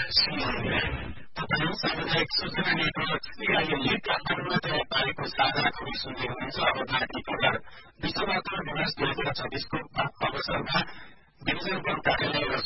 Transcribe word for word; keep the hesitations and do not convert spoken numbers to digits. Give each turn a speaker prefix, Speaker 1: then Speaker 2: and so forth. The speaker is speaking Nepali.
Speaker 1: तपाईँ सामुदायिक सूचना नेटवर्क सीआईएनले काठमाडौँमा तयार पारेको साझा खबर सुन्दै हुनुहुन्छ। अब भारतीय खबर विश्व मातृ दिवस दुई हजार छब्बीसको अवसरमा डिभिजन वन कार्यालय र